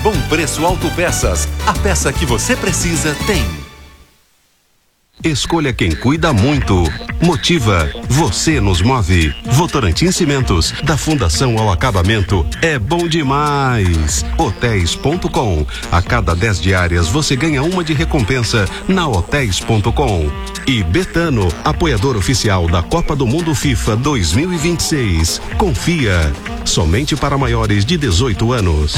Bom Preço Autopeças. A peça que você precisa tem. Escolha quem cuida muito. Motiva. Você nos move. Votorantim Cimentos, da fundação ao acabamento, é bom demais. Hotéis.com. A cada 10 diárias você ganha uma de recompensa na Hotéis.com. E Betano, apoiador oficial da Copa do Mundo FIFA 2026. Confia. Somente para maiores de 18 anos.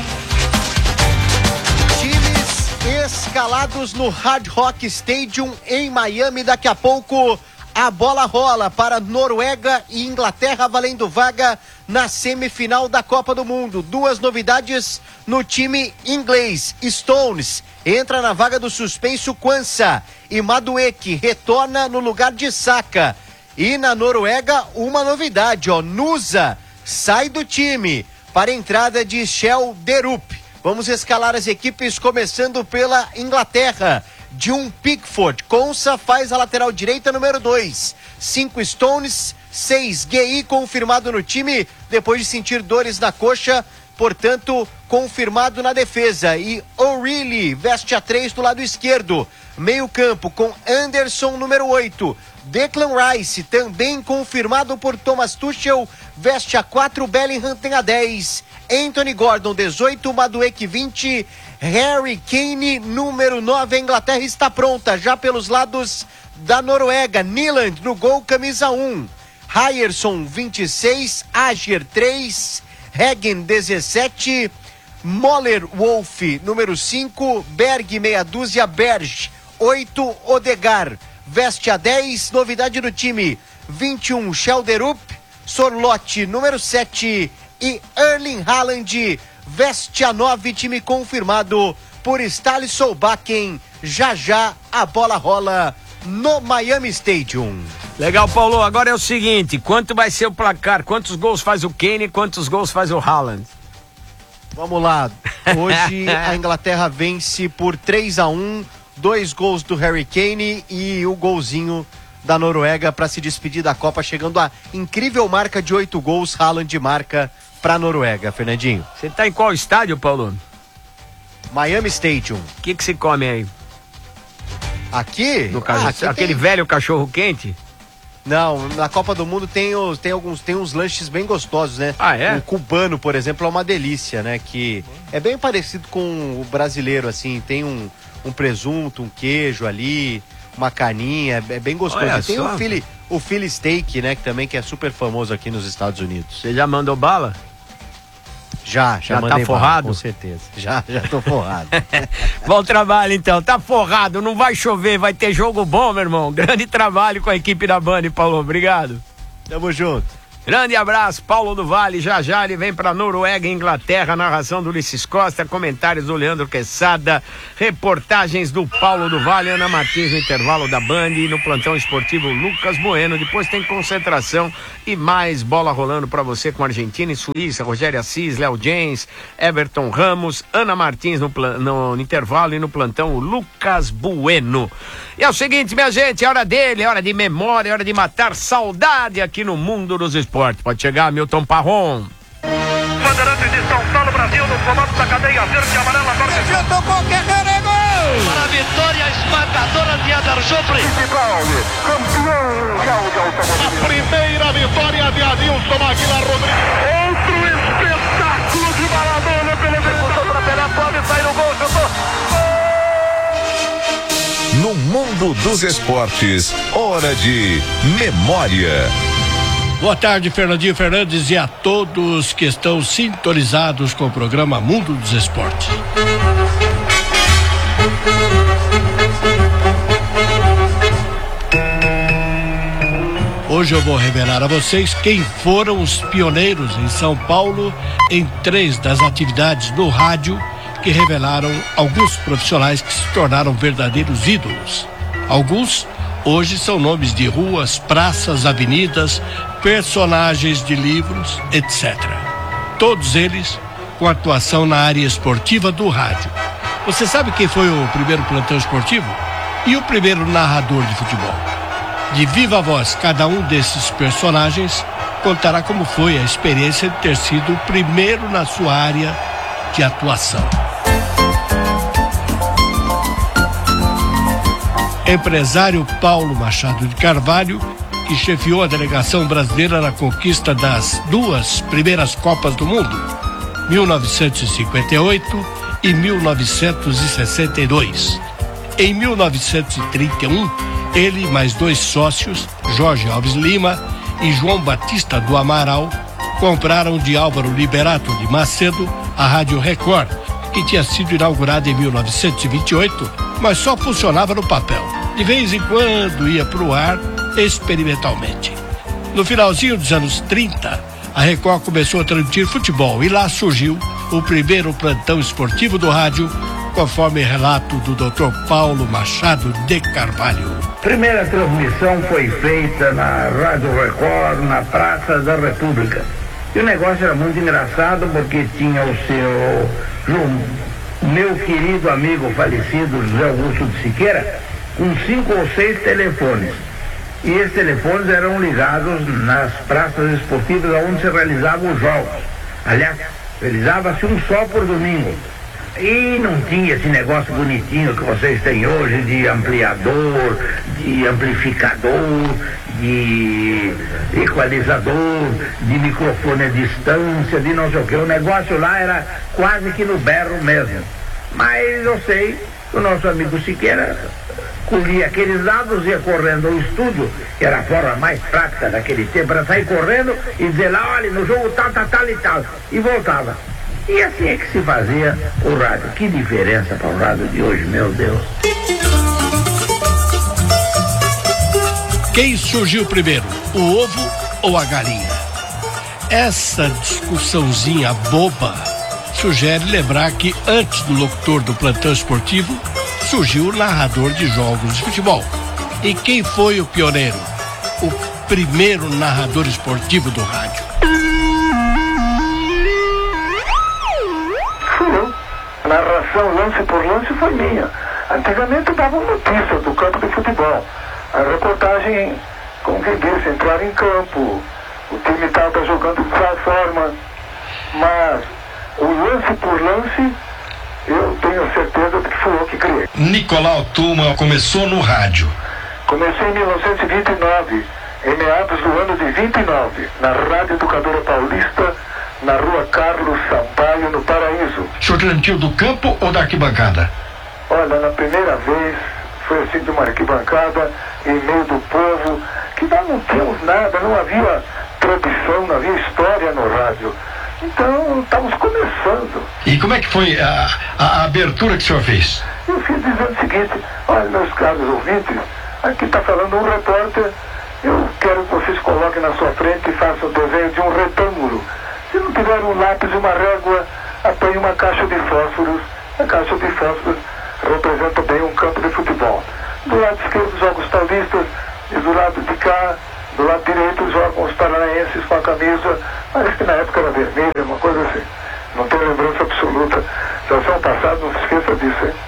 Escalados no Hard Rock Stadium em Miami. Daqui a pouco a bola rola para Noruega e Inglaterra, valendo vaga na semifinal da Copa do Mundo. Duas novidades no time inglês. Stones entra na vaga do suspenso Quansah e Madueke retorna no lugar de Saka. E na Noruega, uma novidade, Nusa sai do time para a entrada de Skjelderup. Vamos escalar as equipes, começando pela Inglaterra. John Pickford, Quansah faz a lateral direita, número 2. 5 Stones, 6 Guehi, confirmado no time, depois de sentir dores na coxa, portanto, confirmado na defesa. E O'Reilly veste a 3 do lado esquerdo. Meio campo com Anderson, número 8. Declan Rice, também confirmado por Thomas Tuchel, veste a 4, Bellingham tem a 10. Anthony Gordon, 18, Madueke, 20, Harry Kane, número 9, a Inglaterra está pronta, já pelos lados da Noruega, Nyland no gol, camisa 1, Ryerson, 26, Ajer, 3, Heggen, 17, Moller Wolf, número 5, Berg, meia dúzia, Berge, 8, Odegaard, veste a 10, novidade no time, 21, Skjelderup, Sorloth, número 7, e Erling Haaland veste a 9, time confirmado por Ståle Solbakken. Já já a bola rola no Miami Stadium. Legal, Paulo. Agora é o seguinte, quanto vai ser o placar? Quantos gols faz o Kane e quantos gols faz o Haaland? Vamos lá. Hoje a Inglaterra vence por 3-1, 2 gols do Harry Kane e o golzinho da Noruega para se despedir da Copa, chegando a incrível marca de 8 gols. Haaland marca para a Noruega, Fernandinho. Você tá em qual estádio, Paulo? Miami Stadium. O que se come aí? Aqui? Aqui aquele velho cachorro quente? Não, na Copa do Mundo tem uns lanches bem gostosos, né? Ah, é? O cubano, por exemplo, é uma delícia, né? Que é bem parecido com o brasileiro, assim, tem um presunto, um queijo ali, uma carninha, é bem gostoso. Olha, e tem só. o Philly Steak, né? Que é super famoso aqui nos Estados Unidos. Você já mandou bala? Já mandei tá forrado? bala, com certeza. Já tô forrado. Bom trabalho, então. Tá forrado, não vai chover, vai ter jogo bom, meu irmão. Grande trabalho com a equipe da Band, Paulo. Obrigado. Tamo junto. Grande abraço, Paulo do Vale. Já ele vem pra Noruega e Inglaterra. Narração do Ulisses Costa, comentários do Leandro Quesada, reportagens do Paulo do Vale, Ana Martins no intervalo da Band e no plantão esportivo Lucas Bueno. Depois tem concentração e mais bola rolando pra você com Argentina e Suíça, Rogério Assis, Léo James, Everton Ramos, Ana Martins no intervalo e no plantão o Lucas Bueno. E é o seguinte, minha gente, é hora dele, é hora de memória, é hora de matar saudade aqui no mundo dos esportes. Pode chegar, Milton Parron. Bandeirantes de São Paulo, Brasil, no comando da cadeia verde e amarela. Tocou, Guerreiro, é gol! Para a vitória esmagadora de Adar Jofre. A primeira vitória de Adilson Aguilar Rodrigues. Outro espetáculo de Maradona pelo execução para Pelé, pode sair o gol, chutou. No mundo dos esportes, hora de memória. Boa tarde, Fernandinho Fernandes, e a todos que estão sintonizados com o programa Mundo dos Esportes. Hoje eu vou revelar a vocês quem foram os pioneiros em São Paulo em 3 das atividades do rádio que revelaram alguns profissionais que se tornaram verdadeiros ídolos. Alguns hoje são nomes de ruas, praças, avenidas, personagens de livros, etc. Todos eles com atuação na área esportiva do rádio. Você sabe quem foi o primeiro plantão esportivo? E o primeiro narrador de futebol? De viva voz, cada um desses personagens contará como foi a experiência de ter sido o primeiro na sua área de atuação. Empresário Paulo Machado de Carvalho, que chefiou a delegação brasileira na conquista das 2 primeiras Copas do Mundo, 1958 e 1962. Em 1931, ele e mais 2 sócios, Jorge Alves Lima e João Batista do Amaral, compraram de Álvaro Liberato de Macedo a Rádio Record, que tinha sido inaugurada em 1928, mas só funcionava no papel. De vez em quando ia para o ar experimentalmente. No finalzinho dos anos 30, a Record começou a transmitir futebol e lá surgiu o primeiro plantão esportivo do rádio, conforme relato do Dr. Paulo Machado de Carvalho. Primeira transmissão foi feita na Rádio Record, na Praça da República. E o negócio era muito engraçado porque tinha o meu querido amigo falecido José Augusto de Siqueira, com 5 ou 6 telefones. E esses telefones eram ligados nas praças esportivas onde se realizavam os jogos. Aliás, realizava-se um só por domingo. E não tinha esse negócio bonitinho que vocês têm hoje de ampliador, de amplificador, de equalizador, de microfone à distância, de não sei o que. O negócio lá era quase que no berro mesmo. Mas eu sei que o nosso amigo Siqueira colhia aqueles dados, ia correndo ao estúdio, que era a forma mais prática daquele tempo, para sair correndo e dizer lá, olha, no jogo tal e tal, e voltava. E assim é que se fazia o rádio. Que diferença para o rádio de hoje, meu Deus. Quem surgiu primeiro, o ovo ou a galinha? Essa discussãozinha boba sugere lembrar que antes do locutor do plantão esportivo, surgiu o narrador de jogos de futebol. E quem foi o pioneiro? O primeiro narrador esportivo do rádio. Fui eu. A narração lance por lance foi minha. Antigamente davam notícias do campo de futebol. A reportagem, como quem disse, entrar em campo, o time estava jogando de tal forma. Mas o lance por lance, eu tenho certeza de que fui eu que criei. Nicolau Tuma começou no rádio. Comecei em 1929, em meados do ano de 29, na Rádio Educadora Paulista, na Rua Carlos Sampaio, no Paraíso. O senhor transmitiu do campo ou da arquibancada? Olha, na primeira vez foi assim de uma arquibancada, em meio do povo, que nós não tínhamos nada, não havia tradição, não havia história no rádio. Então, estamos começando. E como é que foi a abertura que o senhor fez? Eu fiz dizendo o seguinte: olha, meus caros ouvintes, aqui está falando um repórter, eu quero que vocês coloquem na sua frente e façam o desenho de um retângulo. Se não tiver um lápis e uma régua, apanhe uma caixa de fósforos. A caixa de fósforos representa bem um campo de futebol. Do lado esquerdo, os Jogos Paulistas, e do lado de cá, do lado direito, jogam os paranaenses com a camisa, parece que na época era vermelha, uma coisa assim. Não tenho lembrança absoluta. Já são passados, não se esqueça disso, hein?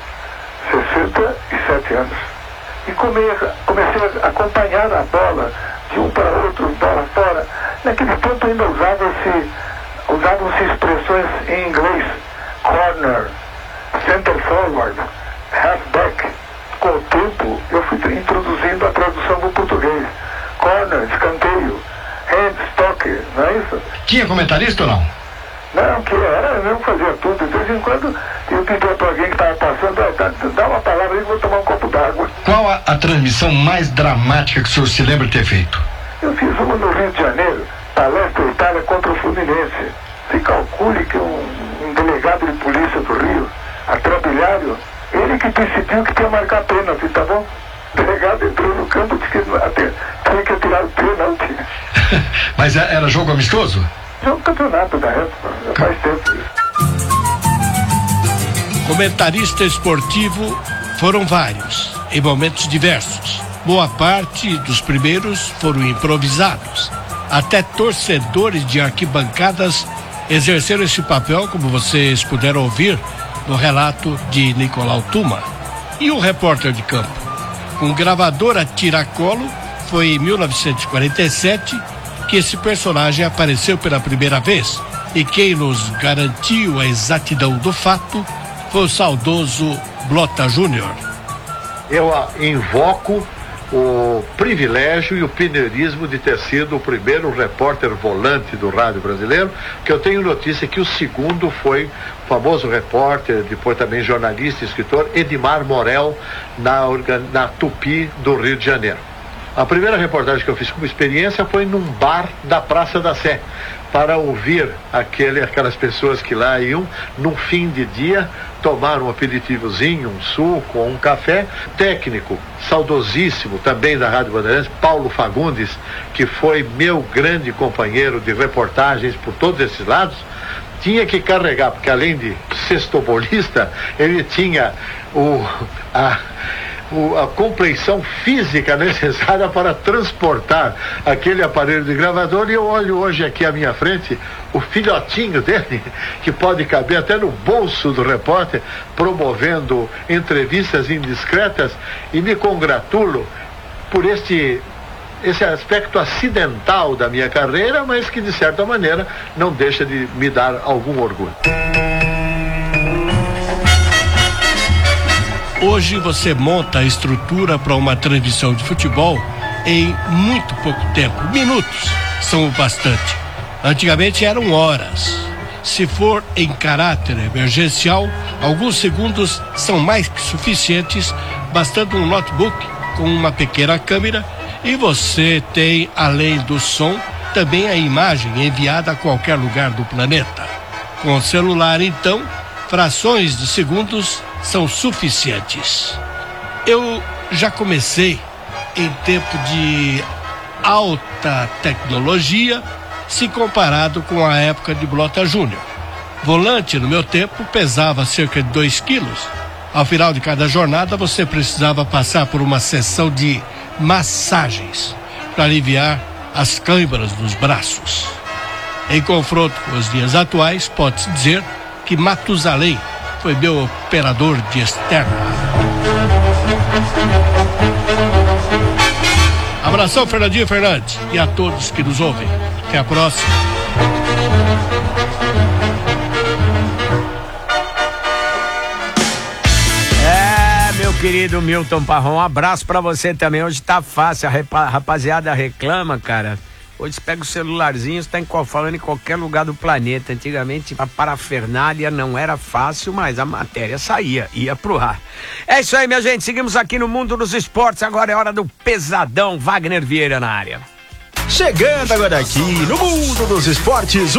67 anos. E comecei a acompanhar a bola de um para outro, bola fora. Naquele tempo ainda usavam-se expressões em inglês: corner, center forward, halfback. Com o tempo, eu fui introduzindo a tradução para o português. Corner, escanteio, hand, toque, não é isso? Tinha comentarista ou não? Não, que era, eu mesmo fazia tudo. De vez em quando eu pedia para alguém que estava passando, dá uma palavra aí que eu vou tomar um copo d'água. Qual a transmissão mais dramática que o senhor se lembra de ter feito? Eu fiz uma no Rio de Janeiro, Palestra Itália contra o Fluminense. Se calcule que um delegado de polícia do Rio, Atrabilhário, ele que decidiu que tinha que marcar pênalti, tá bom? O delegado entrou no campo, disse que tinha que atirar o pênalti. Mas era jogo amistoso? Jogo campeonato da época, já faz tempo isso. Comentarista esportivo foram vários, em momentos diversos. Boa parte dos primeiros foram improvisados. Até torcedores de arquibancadas exerceram esse papel, como vocês puderam ouvir no relato de Nicolau Tuma. E o repórter de campo? Com gravador a tiracolo, foi em 1947 que esse personagem apareceu pela primeira vez, E quem nos garantiu a exatidão do fato foi o saudoso Blota Júnior. Eu invoco o privilégio e o pioneirismo de ter sido o primeiro repórter volante do rádio brasileiro, que eu tenho notícia que o segundo foi o famoso repórter, depois também jornalista e escritor, Edmar Morel, na Tupi do Rio de Janeiro. A primeira reportagem que eu fiz como experiência foi num bar da Praça da Sé, para ouvir aquelas pessoas que lá iam, num fim de dia, tomar um aperitivozinho, um suco ou um café. Técnico, saudosíssimo, também da Rádio Bandeirantes, Paulo Fagundes, que foi meu grande companheiro de reportagens por todos esses lados, tinha que carregar, porque além de sextobolista, ele tinha a compreensão física necessária para transportar aquele aparelho de gravador. E eu olho hoje aqui à minha frente o filhotinho dele, que pode caber até no bolso do repórter, promovendo entrevistas indiscretas, e me congratulo por esse aspecto acidental da minha carreira, mas que de certa maneira não deixa de me dar algum orgulho. Hoje você monta a estrutura para uma transmissão de futebol em muito pouco tempo. Minutos são o bastante. Antigamente eram horas. Se for em caráter emergencial, alguns segundos são mais que suficientes, bastando um notebook com uma pequena câmera, e você tem, além do som, também a imagem enviada a qualquer lugar do planeta. Com o celular, então, frações de segundos são suficientes. Eu já comecei em tempo de alta tecnologia, se comparado com a época de Blota Júnior. Volante, no meu tempo, pesava cerca de 2 quilos. Ao final de cada jornada, você precisava passar por uma sessão de massagens para aliviar as câimbras dos braços. Em confronto com os dias atuais, pode-se dizer que Matusalém foi meu operador de externa. Abração, Fernandinho Fernandes, e a todos que nos ouvem. Até a próxima. Meu querido Milton Parrão, um abraço pra você também. Hoje tá fácil, a rapaziada reclama, cara. Hoje você pega o celularzinho, você tá falando em qualquer lugar do planeta. Antigamente a parafernália não era fácil, mas a matéria saía, ia pro ar. É isso aí, minha gente, seguimos aqui no Mundo dos Esportes. Agora é hora do Pesadão. Wagner Vieira na área. Chegando agora aqui no Mundo dos Esportes,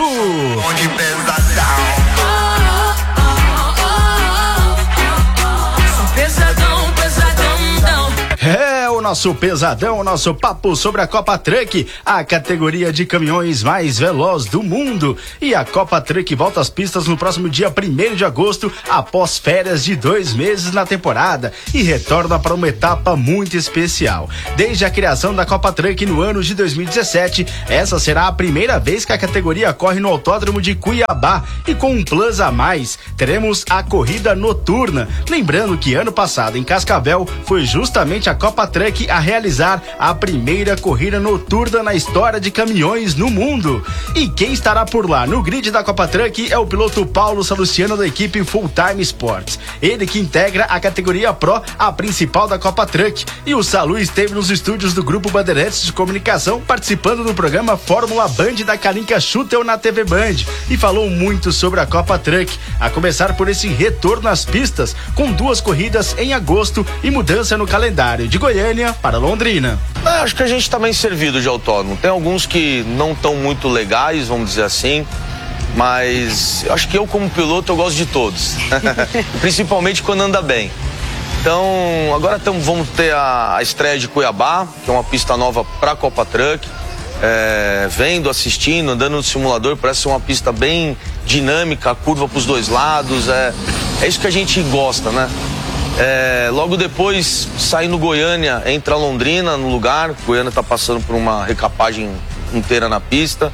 É o nosso pesadão, o nosso papo sobre a Copa Truck, a categoria de caminhões mais veloz do mundo. E a Copa Truck volta às pistas no próximo dia 1º de agosto, após férias de 2 meses na temporada, e retorna para uma etapa muito especial. Desde a criação da Copa Truck no ano de 2017, essa será a primeira vez que a categoria corre no Autódromo de Cuiabá, e com um plus a mais, teremos a corrida noturna. Lembrando que ano passado em Cascavel foi justamente a Copa Truck a realizar a primeira corrida noturna na história de caminhões no mundo. E quem estará por lá no grid da Copa Truck é o piloto Paulo Salustiano, da equipe Full Time Sports. Ele que integra a categoria Pro, a principal da Copa Truck. E o Salu esteve nos estúdios do Grupo Bandeirantes de Comunicação, participando do programa Fórmula Band da Kalinka Schutel na TV Band, e falou muito sobre a Copa Truck, a começar por esse retorno às pistas, com 2 corridas em agosto e mudança no calendário de Goiânia para Londrina. Acho que a gente está bem servido de autódromo. Tem alguns que não estão muito legais, vamos dizer assim, mas acho que eu, como piloto, eu gosto de todos. Principalmente quando anda bem. Então, agora vamos ter a estreia de Cuiabá, que é uma pista nova para a Copa Truck. Vendo, assistindo, andando no simulador, parece ser uma pista bem dinâmica, curva para os 2 lados. É isso que a gente gosta, né? Logo depois, saindo Goiânia, entra Londrina no lugar. Goiânia está passando por uma recapagem inteira na pista.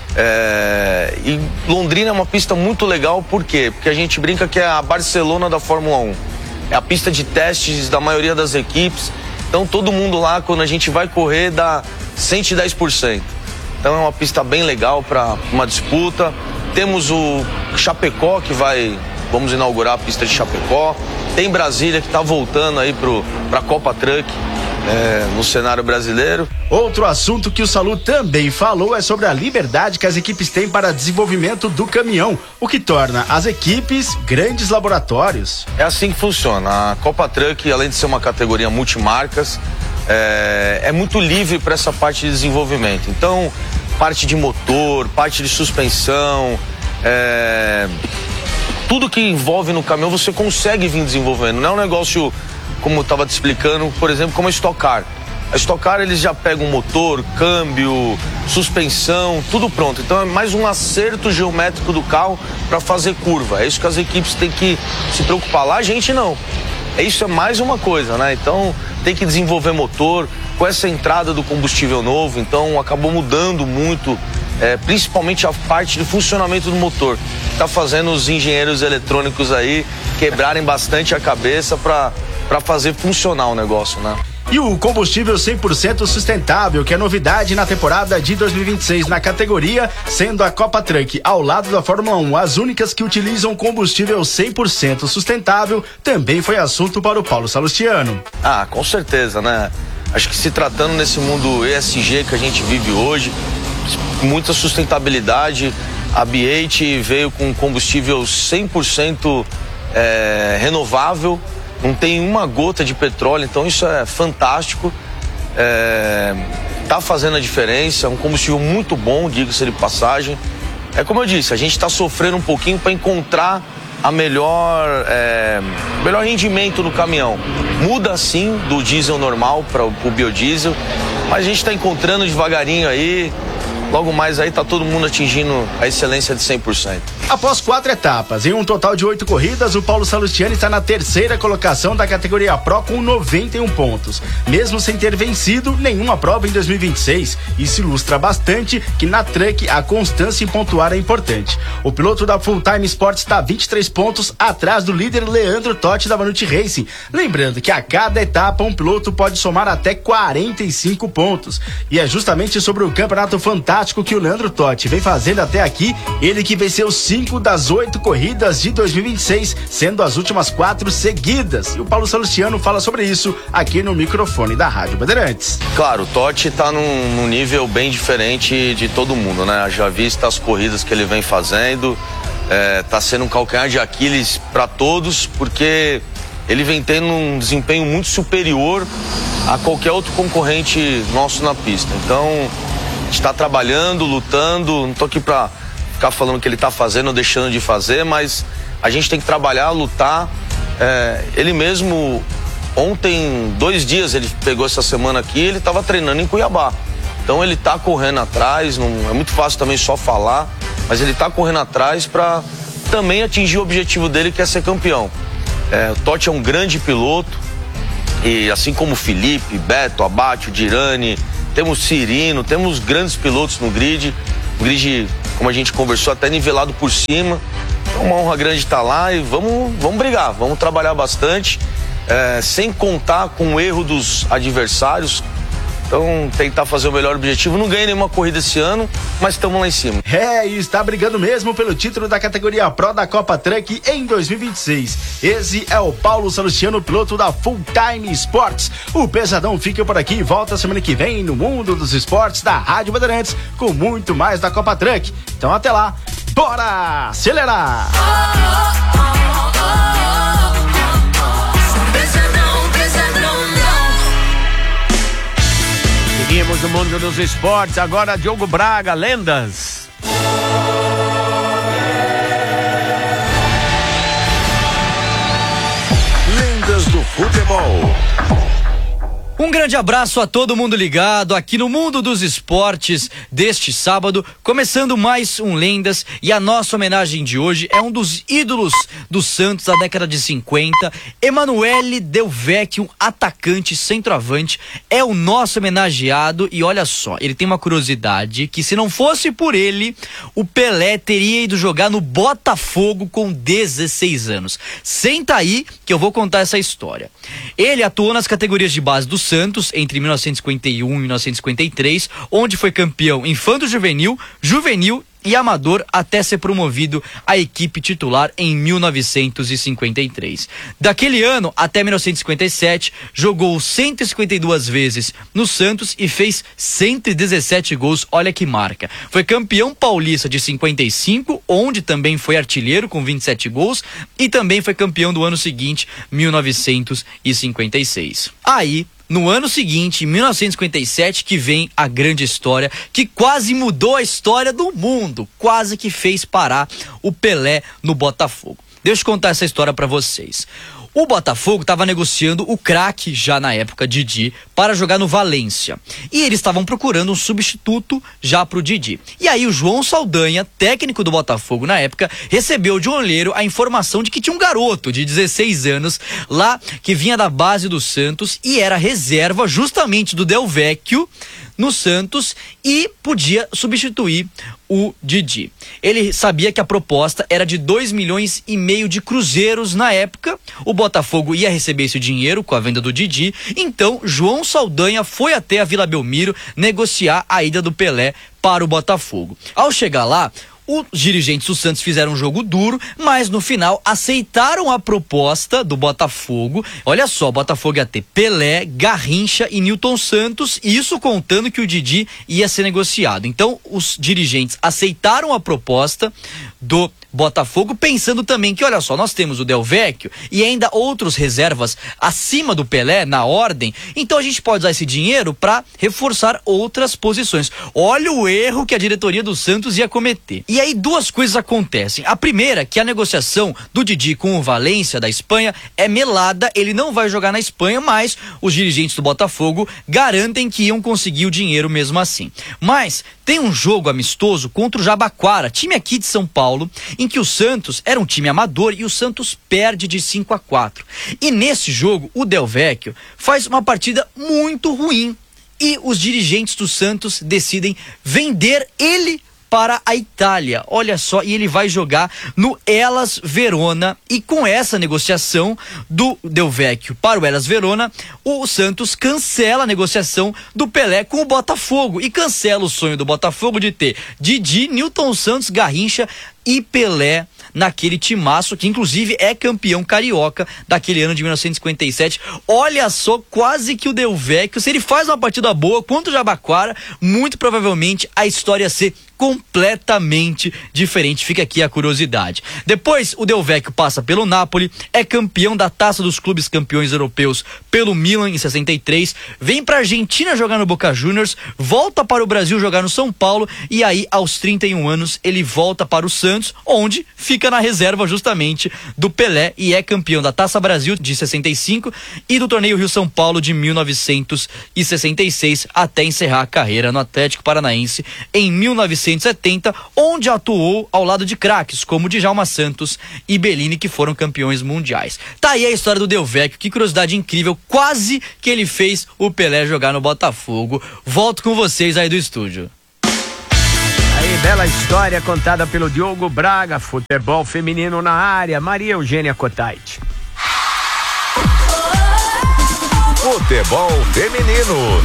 E Londrina é uma pista muito legal, por quê? Porque a gente brinca que é a Barcelona da Fórmula 1. É a pista de testes da maioria das equipes. Então todo mundo lá, quando a gente vai correr, dá 110%. Então é uma pista bem legal para uma disputa. Temos o Chapecó, vamos inaugurar a pista de Chapecó. Tem Brasília, que está voltando aí para a Copa Truck no cenário brasileiro. Outro assunto que o Salu também falou é sobre a liberdade que as equipes têm para desenvolvimento do caminhão, o que torna as equipes grandes laboratórios. É assim que funciona. A Copa Truck, além de ser uma categoria multimarcas, é muito livre para essa parte de desenvolvimento. Então, parte de motor, parte de suspensão, tudo que envolve no caminhão você consegue vir desenvolvendo. Não é um negócio, como eu estava te explicando, por exemplo, como a Stock Car. A Stock Car, eles já pegam motor, câmbio, suspensão, tudo pronto. Então é mais um acerto geométrico do carro para fazer curva. É isso que as equipes têm que se preocupar. Lá a gente não. Isso é mais uma coisa, né? Então tem que desenvolver motor com essa entrada do combustível novo. Então acabou mudando muito, principalmente a parte de funcionamento do motor. Tá fazendo os engenheiros eletrônicos aí quebrarem bastante a cabeça para fazer funcionar o negócio, né? E o combustível 100% sustentável, que é novidade na temporada de 2026 na categoria, sendo a Copa Truck ao lado da Fórmula 1 as únicas que utilizam combustível 100% sustentável, também foi assunto para o Paulo Salustiano. Ah, com certeza, né? Acho que se tratando nesse mundo ESG que a gente vive hoje, muita sustentabilidade, a B8 veio com combustível 100% renovável, não tem uma gota de petróleo, então isso é fantástico, tá fazendo a diferença, é um combustível muito bom, diga-se de passagem. É como eu disse, a gente está sofrendo um pouquinho para encontrar a melhor rendimento no caminhão. Muda sim do diesel normal para o biodiesel, mas a gente está encontrando devagarinho aí. Logo mais aí tá todo mundo atingindo a excelência de 100%. Após 4 etapas, em um total de 8 corridas, o Paulo Salustiano está na terceira colocação da categoria Pro com 91 pontos, mesmo sem ter vencido nenhuma prova em 2026. Isso ilustra bastante que na Truck a constância em pontuar é importante. O piloto da Full Time Sports está 23 pontos atrás do líder Leandro Totti da Vanucci Racing. Lembrando que a cada etapa um piloto pode somar até 45 pontos. E é justamente sobre o campeonato fantástico que o Leandro Totti vem fazendo até aqui, ele que venceu 5 das 8 corridas de 2026, sendo as últimas 4 seguidas. E o Paulo Salustiano fala sobre isso aqui no microfone da Rádio Bandeirantes. Claro, o Totti tá num nível bem diferente de todo mundo, né? Já vista as corridas que ele vem fazendo, tá sendo um calcanhar de Aquiles para todos, porque ele vem tendo um desempenho muito superior a qualquer outro concorrente nosso na pista. Então está trabalhando, lutando, não tô aqui para ficar falando que ele tá fazendo ou deixando de fazer, mas a gente tem que trabalhar, lutar. Ele mesmo, ontem, 2 dias, ele pegou essa semana aqui, ele estava treinando em Cuiabá. Então ele tá correndo atrás, não é muito fácil também só falar, mas ele tá correndo atrás para também atingir o objetivo dele, que é ser campeão. O Totti é um grande piloto, e assim como o Felipe, Beto, Abate, o Dirani, temos Cirino, temos grandes pilotos no grid. O grid, como a gente conversou, até nivelado por cima. É uma honra grande estar lá e vamos brigar, vamos trabalhar bastante, sem contar com o erro dos adversários. Então, tentar fazer o melhor objetivo. Não ganhei nenhuma corrida esse ano, mas estamos lá em cima. E está brigando mesmo pelo título da categoria Pro da Copa Truck em 2026. Esse é o Paulo Salustiano, piloto da Full Time Sports. O Pesadão fica por aqui e volta semana que vem no Mundo dos Esportes da Rádio Bandeirantes com muito mais da Copa Truck. Então até lá, bora acelerar! Seguimos no Mundo dos Esportes, agora Diogo Braga, lendas. Lendas do futebol. Um grande abraço a todo mundo ligado aqui no Mundo dos Esportes deste sábado, começando mais um Lendas, e a nossa homenagem de hoje é um dos ídolos do Santos da década de 50, Emanuele Del Vecchio, atacante, centroavante, é o nosso homenageado. E olha só, ele tem uma curiosidade que se não fosse por ele, o Pelé teria ido jogar no Botafogo com 16 anos. Senta aí que eu vou contar essa história. Ele atuou nas categorias de base do Santos entre 1951 e 1953, onde foi campeão infanto-juvenil, juvenil e amador até ser promovido à equipe titular em 1953. Daquele ano até 1957, jogou 152 vezes no Santos e fez 117 gols, olha que marca. Foi campeão paulista de 55, onde também foi artilheiro com 27 gols e também foi campeão do ano seguinte, 1956. Aí, no ano seguinte, em 1957, que vem a grande história, que quase mudou a história do mundo, quase que fez parar o Pelé no Botafogo. Deixa eu contar essa história pra vocês. O Botafogo estava negociando o craque, já na época, Didi, para jogar no Valência. E eles estavam procurando um substituto já pro Didi. E aí o João Saldanha, técnico do Botafogo na época, recebeu de um olheiro a informação de que tinha um garoto de 16 anos lá, que vinha da base do Santos e era reserva justamente do Del Vecchio no Santos e podia substituir o Didi. Ele sabia que a proposta era de 2,5 milhões de cruzeiros na época. O Botafogo ia receber esse dinheiro com a venda do Didi. Então, João Saldanha foi até a Vila Belmiro negociar a ida do Pelé para o Botafogo. Ao chegar lá, os dirigentes do Santos fizeram um jogo duro, mas no final aceitaram a proposta do Botafogo. Olha só, o Botafogo ia ter Pelé, Garrincha e Nilton Santos, isso contando que o Didi ia ser negociado. Então, os dirigentes aceitaram a proposta do Botafogo, pensando também que, olha só, nós temos o Del Vecchio e ainda outros reservas acima do Pelé, na ordem, então a gente pode usar esse dinheiro para reforçar outras posições. Olha o erro que a diretoria do Santos ia cometer. E aí duas coisas acontecem. A primeira, que a negociação do Didi com o Valência da Espanha é melada, ele não vai jogar na Espanha, mas os dirigentes do Botafogo garantem que iam conseguir o dinheiro mesmo assim. Mas tem um jogo amistoso contra o Jabaquara, time aqui de São Paulo, em que o Santos era um time amador e o Santos perde de 5-4. E nesse jogo, o Del Vecchio faz uma partida muito ruim e os dirigentes do Santos decidem vender ele para a Itália. Olha só, e ele vai jogar no Hellas Verona, e com essa negociação do Del Vecchio para o Hellas Verona, o Santos cancela a negociação do Pelé com o Botafogo e cancela o sonho do Botafogo de ter Didi, Nilton Santos, Garrincha e Pelé naquele timaço, que inclusive é campeão carioca daquele ano de 1957. Olha só, quase que o Del Vecchio, se ele faz uma partida boa contra o Jabaquara, muito provavelmente a história ia ser completamente diferente. Fica aqui a curiosidade. Depois, o Del Vecchio passa pelo Napoli, é campeão da Taça dos Clubes Campeões Europeus pelo Milan em 63, vem pra Argentina jogar no Boca Juniors, volta para o Brasil jogar no São Paulo, e aí aos 31 anos ele volta para o Santos, onde fica na reserva justamente do Pelé e é campeão da Taça Brasil de 65 e do Torneio Rio-São Paulo de 1966, até encerrar a carreira no Atlético Paranaense em 1970, onde atuou ao lado de craques como Djalma Santos e Bellini, que foram campeões mundiais. Tá aí a história do Del Vecchio, que curiosidade incrível, quase que ele fez o Pelé jogar no Botafogo. Volto com vocês aí do estúdio. Aí, bela história contada pelo Diogo Braga. Futebol feminino na área, Maria Eugênia Cotait. Futebol feminino.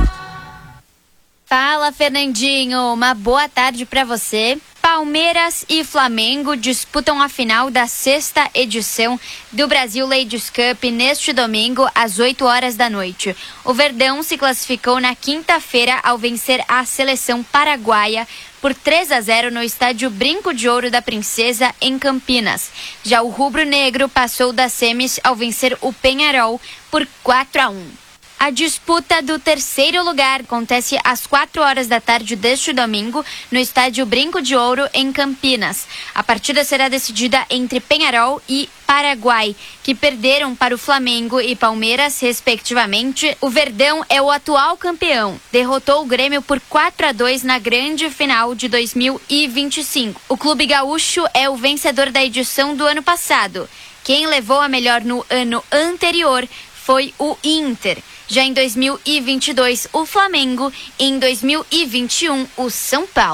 Fala, Fernandinho, uma boa tarde pra você. Palmeiras e Flamengo disputam a final da 6ª edição do Brasil Ladies Cup neste domingo às 8 horas da noite. O Verdão se classificou na quinta-feira ao vencer a seleção paraguaia por 3-0 no estádio Brinco de Ouro da Princesa, em Campinas. Já o rubro-negro passou das semis ao vencer o Peñarol por 4-1. A disputa do terceiro lugar acontece às 4 horas da tarde deste domingo no estádio Brinco de Ouro, em Campinas. A partida será decidida entre Peñarol e Paraguai, que perderam para o Flamengo e Palmeiras, respectivamente. O Verdão é o atual campeão. Derrotou o Grêmio por 4-2 na grande final de 2025. O Clube Gaúcho é o vencedor da edição do ano passado. Quem levou a melhor no ano anterior foi o Inter. Já em 2022, o Flamengo, e em 2021, o São Paulo.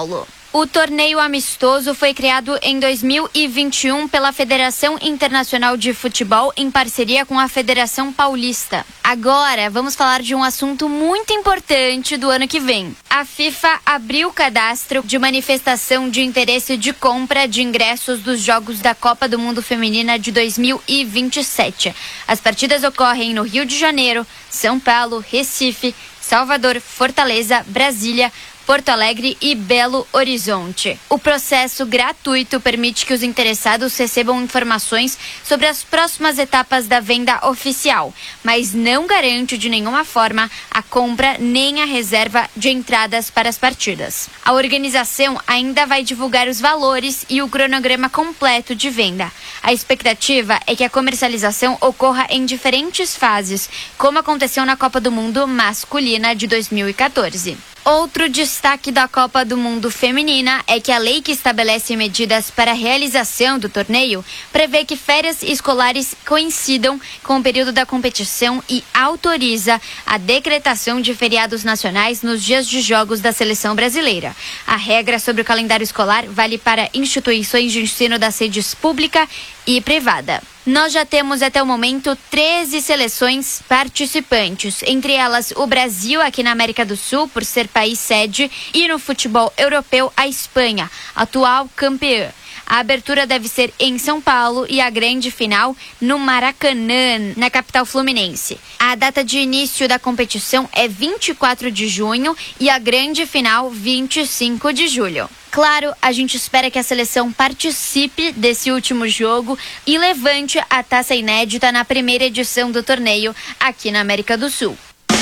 O torneio amistoso foi criado em 2021 pela Federação Internacional de Futebol em parceria com a Federação Paulista. Agora, vamos falar de um assunto muito importante do ano que vem. A FIFA abriu o cadastro de manifestação de interesse de compra de ingressos dos Jogos da Copa do Mundo Feminina de 2027. As partidas ocorrem no Rio de Janeiro, São Paulo, Recife, Salvador, Fortaleza, Brasília, Porto Alegre e Belo Horizonte. O processo gratuito permite que os interessados recebam informações sobre as próximas etapas da venda oficial, mas não garante de nenhuma forma a compra nem a reserva de entradas para as partidas. A organização ainda vai divulgar os valores e o cronograma completo de venda. A expectativa é que a comercialização ocorra em diferentes fases, como aconteceu na Copa do Mundo Masculina de 2014. Outro destaque da Copa do Mundo Feminina é que a lei que estabelece medidas para a realização do torneio prevê que férias escolares coincidam com o período da competição e autoriza a decretação de feriados nacionais nos dias de jogos da seleção brasileira. A regra sobre o calendário escolar vale para instituições de ensino das redes pública e privada. Nós já temos até o momento 13 seleções participantes, entre elas o Brasil aqui na América do Sul, por ser país sede, e no futebol europeu a Espanha, atual campeã. A abertura deve ser em São Paulo e a grande final no Maracanã, na capital fluminense. A data de início da competição é 24 de junho e a grande final 25 de julho. Claro, a gente espera que a seleção participe desse último jogo e levante a taça inédita na primeira edição do torneio aqui na América do Sul.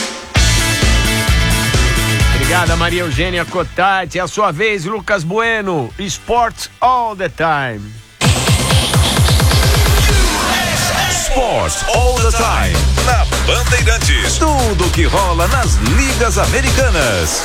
Obrigada, Maria Eugênia Cotati. É a sua vez, Lucas Bueno. Sports all the time. Sports all the time. Na Bandeirantes. Tudo que rola nas ligas americanas.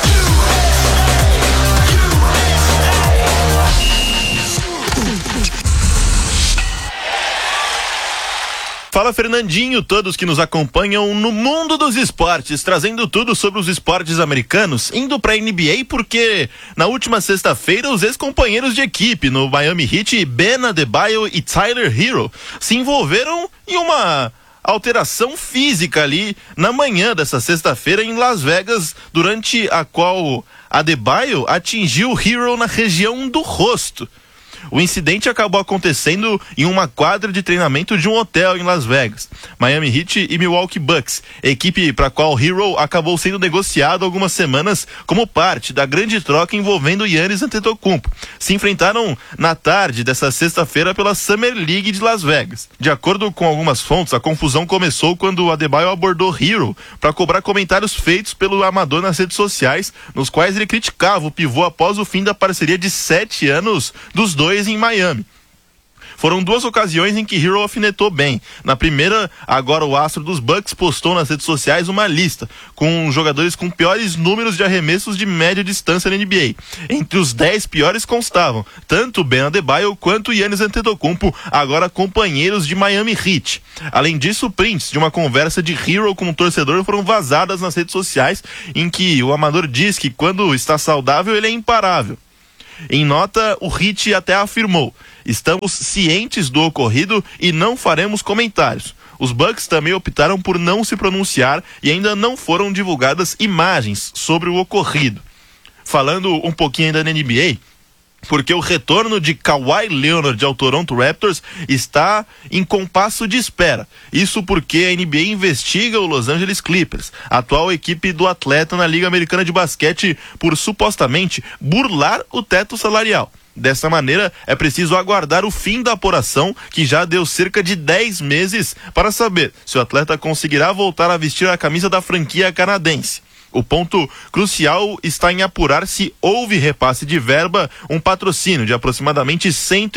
Fala, Fernandinho, todos que nos acompanham no mundo dos esportes, trazendo tudo sobre os esportes americanos, indo pra NBA porque na última sexta-feira os ex-companheiros de equipe no Miami Heat, Ben Adebayo e Tyler Hero, se envolveram em uma alteração física ali na manhã dessa sexta-feira em Las Vegas, durante a qual Adebayo atingiu Hero na região do rosto. O incidente acabou acontecendo em uma quadra de treinamento de um hotel em Las Vegas. Miami Heat e Milwaukee Bucks, equipe para a qual Hero acabou sendo negociado há algumas semanas como parte da grande troca envolvendo Giannis Antetokounmpo, se enfrentaram na tarde dessa sexta-feira pela Summer League de Las Vegas. De acordo com algumas fontes, a confusão começou quando o Adebayo abordou Hero para cobrar comentários feitos pelo amador nas redes sociais, nos quais ele criticava o pivô após o fim da parceria de 7 anos dos dois em Miami. Foram duas ocasiões em que Hero alfinetou bem. Na primeira, agora o astro dos Bucks postou nas redes sociais uma lista com jogadores com piores números de arremessos de média distância na NBA. Entre os 10 piores constavam tanto Ben Adebayo quanto Giannis Antetokounmpo, agora companheiros de Miami Heat. Além disso, prints de uma conversa de Hero com um torcedor foram vazadas nas redes sociais, em que o amador diz que quando está saudável ele é imparável. Em nota, o Heat até afirmou: estamos cientes do ocorrido e não faremos comentários. Os Bucks também optaram por não se pronunciar e ainda não foram divulgadas imagens sobre o ocorrido. Falando um pouquinho ainda na NBA, porque o retorno de Kawhi Leonard ao Toronto Raptors está em compasso de espera. Isso porque a NBA investiga o Los Angeles Clippers, atual equipe do atleta na Liga Americana de Basquete, por supostamente burlar o teto salarial. Dessa maneira, é preciso aguardar o fim da apuração, que já deu cerca de 10 meses, para saber se o atleta conseguirá voltar a vestir a camisa da franquia canadense. O ponto crucial está em apurar se houve repasse de verba, um patrocínio de aproximadamente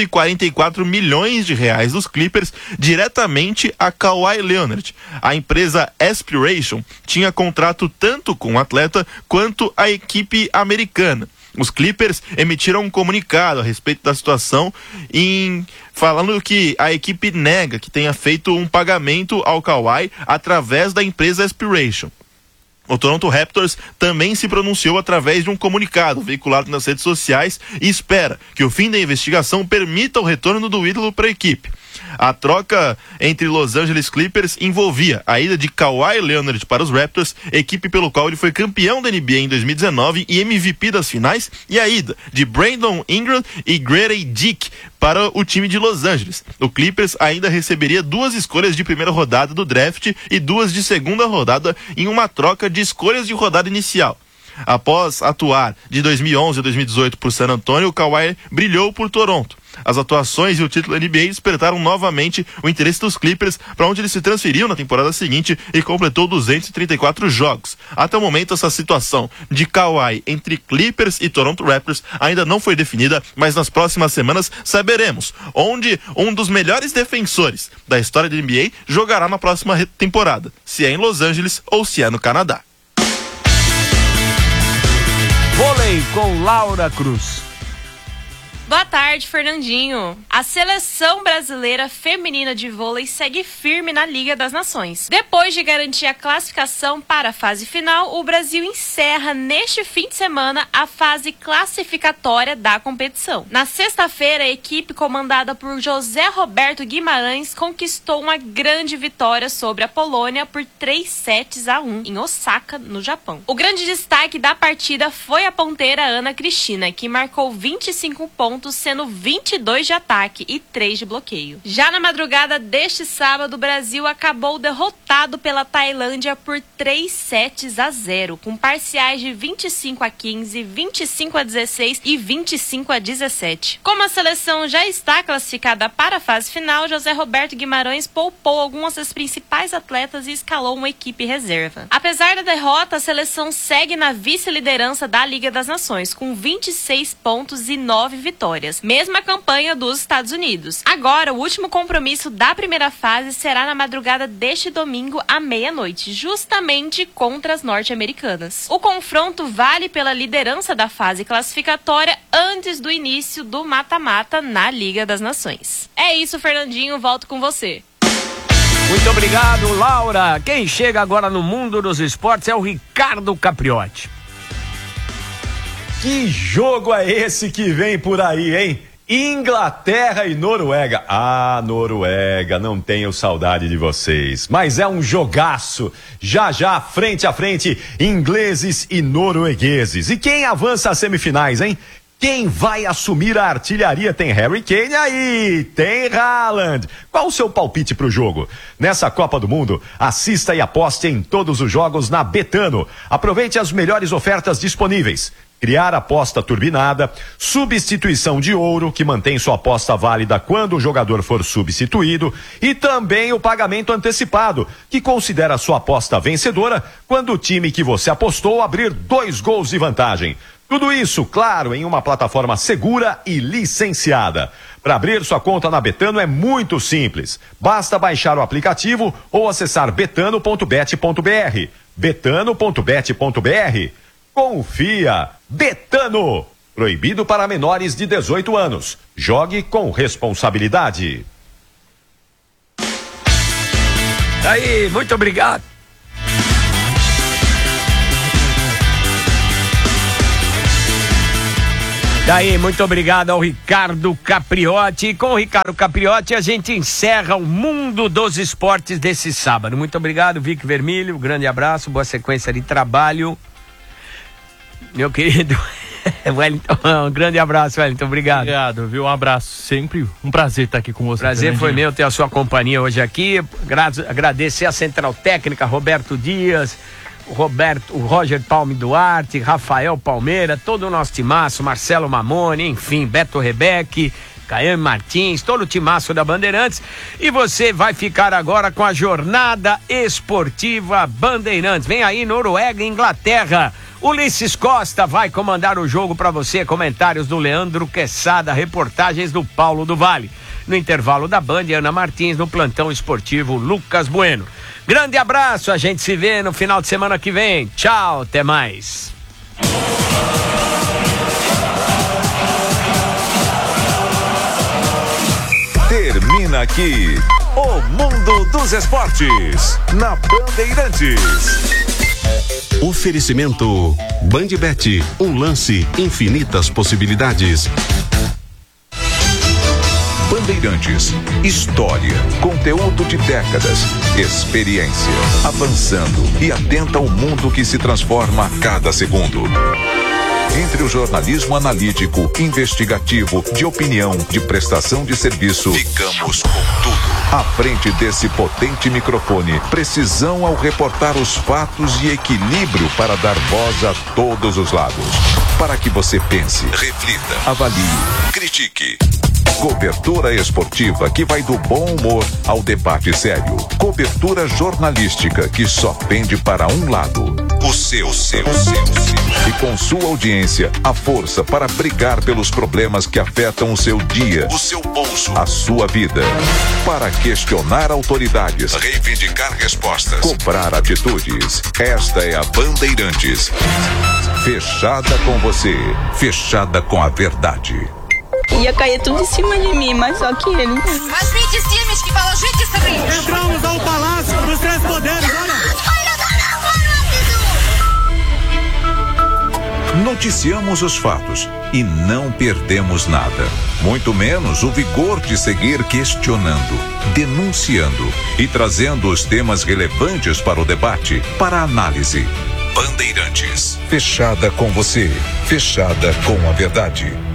144 milhões de reais dos Clippers diretamente a Kawhi Leonard. A empresa Aspiration tinha contrato tanto com o atleta quanto a equipe americana. Os Clippers emitiram um comunicado a respeito da situação, falando que a equipe nega que tenha feito um pagamento ao Kawhi através da empresa Aspiration. O Toronto Raptors também se pronunciou através de um comunicado veiculado nas redes sociais e espera que o fim da investigação permita o retorno do ídolo para a equipe. A troca entre Los Angeles Clippers envolvia a ida de Kawhi Leonard para os Raptors, equipe pelo qual ele foi campeão da NBA em 2019 e MVP das finais, e a ida de Brandon Ingram e Grady Dick para o time de Los Angeles. O Clippers ainda receberia 2 escolhas de primeira rodada do draft e 2 de segunda rodada em uma troca de escolhas de rodada inicial. Após atuar de 2011 a 2018 por San Antonio, o Kawhi brilhou por Toronto. As atuações e o título da NBA despertaram novamente o interesse dos Clippers, para onde ele se transferiu na temporada seguinte e completou 234 jogos. Até o momento, essa situação de Kawhi entre Clippers e Toronto Raptors ainda não foi definida, mas nas próximas semanas saberemos onde um dos melhores defensores da história da NBA jogará na próxima temporada, se é em Los Angeles ou se é no Canadá. Vôlei com Laura Cruz. Boa tarde, Fernandinho. A seleção brasileira feminina de vôlei segue firme na Liga das Nações. Depois de garantir a classificação para a fase final, o Brasil encerra neste fim de semana a fase classificatória da competição. Na sexta-feira, a equipe comandada por José Roberto Guimarães conquistou uma grande vitória sobre a Polônia por 3-1 em Osaka, no Japão. O grande destaque da partida foi a ponteira Ana Cristina, que marcou 25 pontos, sendo 22 de ataque e 3 de bloqueio. Já na madrugada deste sábado, o Brasil acabou derrotado pela Tailândia por 3-0, com parciais de 25-15, 25-16 e 25-17. Como a seleção já está classificada para a fase final, José Roberto Guimarães poupou algumas das principais atletas e escalou uma equipe reserva. Apesar da derrota, a seleção segue na vice-liderança da Liga das Nações, com 26 pontos e 9 vitórias. Mesma campanha dos Estados Unidos. Agora, o último compromisso da primeira fase será na madrugada deste domingo à meia-noite, justamente contra as norte-americanas. O confronto vale pela liderança da fase classificatória antes do início do mata-mata na Liga das Nações. É isso, Fernandinho, volto com você. Muito obrigado, Laura. Quem chega agora no mundo dos esportes é o Ricardo Capriotti. Que jogo é esse que vem por aí, hein? Inglaterra e Noruega. Ah, Noruega, não tenho saudade de vocês. Mas é um jogaço. Já, frente a frente, ingleses e noruegueses. E quem avança às semifinais, hein? Quem vai assumir a artilharia? Tem Harry Kane aí, tem Haaland. Qual o seu palpite pro jogo? Nessa Copa do Mundo, assista e aposte em todos os jogos na Betano. Aproveite as melhores ofertas disponíveis. Criar aposta turbinada, substituição de ouro, que mantém sua aposta válida quando o jogador for substituído, e também o pagamento antecipado, que considera sua aposta vencedora quando o time que você apostou abrir 2 gols de vantagem. Tudo isso, claro, em uma plataforma segura e licenciada. Para abrir sua conta na Betano é muito simples. Basta baixar o aplicativo ou acessar betano.bet.br. betano.bet.br. Confia! Betano! Proibido para menores de 18 anos. Jogue com responsabilidade. Aí, muito obrigado. Daí, muito obrigado ao Ricardo Capriotti. Com o Ricardo Capriotti, a gente encerra o mundo dos esportes desse sábado. Muito obrigado, Vic Vermílio. Grande abraço, boa sequência de trabalho. Meu querido Wellington, um grande abraço, Wellington, obrigado. Obrigado, viu? Um abraço, sempre um prazer estar aqui com você. Prazer foi meu ter a sua companhia hoje aqui. Agradecer a Central Técnica, Roberto Dias, o Roger Palme Duarte, Rafael Palmeira, todo o nosso timaço, Marcelo Mamone, enfim, Beto Rebeque, Caiane Martins, todo o timaço da Bandeirantes. E você vai ficar agora com a Jornada Esportiva Bandeirantes. Vem aí, Noruega e Inglaterra. Ulisses Costa vai comandar o jogo para você. Comentários do Leandro Quesada, reportagens do Paulo do Vale. No intervalo da Band, Ana Martins, no plantão esportivo, Lucas Bueno. Grande abraço, a gente se vê no final de semana que vem. Tchau, até mais. Termina aqui o Mundo dos Esportes, na Bandeirantes. Oferecimento Bandbet, um lance, infinitas possibilidades. Bandeirantes, história, conteúdo de décadas, experiência, avançando e atenta ao mundo que se transforma a cada segundo. Entre o jornalismo analítico, investigativo, de opinião, de prestação de serviço, ficamos com tudo. À frente desse potente microfone, precisão ao reportar os fatos e equilíbrio para dar voz a todos os lados. Para que você pense, reflita, avalie, critique. Cobertura esportiva que vai do bom humor ao debate sério. Cobertura jornalística que só pende para um lado. O seu. E com sua audiência, a força para brigar pelos problemas que afetam o seu dia, o seu bolso, a sua vida. Para questionar autoridades, reivindicar respostas, cobrar atitudes. Esta é a Bandeirantes. Fechada com você, fechada com a verdade. Ia cair tudo em cima de mim, mas só que ele... Возьмите семечки, положите сыры. Entramos ao Palácio dos Três Poderes, olha. Noticiamos os fatos e não perdemos nada. Muito menos o vigor de seguir questionando, denunciando e trazendo os temas relevantes para o debate, para a análise. Bandeirantes, fechada com você, fechada com a verdade.